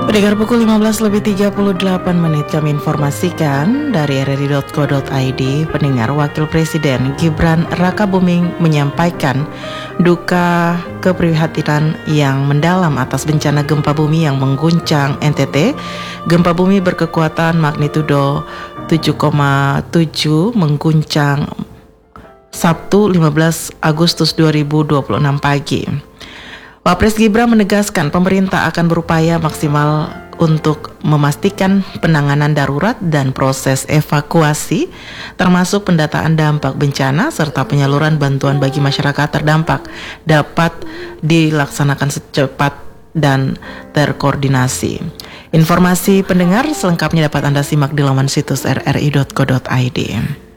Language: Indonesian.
Pendengar pukul 15:38 kami informasikan dari rri.co.id. Pendengar, Wakil Presiden Gibran Rakabuming menyampaikan duka keprihatinan yang mendalam atas bencana gempa bumi yang mengguncang NTT. Gempa bumi berkekuatan magnitudo 7,7 mengguncang Sabtu 15 Agustus 2026 pagi. Wapres Gibran menegaskan pemerintah akan berupaya maksimal untuk memastikan penanganan darurat dan proses evakuasi, termasuk pendataan dampak bencana serta penyaluran bantuan bagi masyarakat terdampak dapat dilaksanakan secepat dan terkoordinasi. Informasi pendengar selengkapnya dapat Anda simak di laman situs rri.co.id.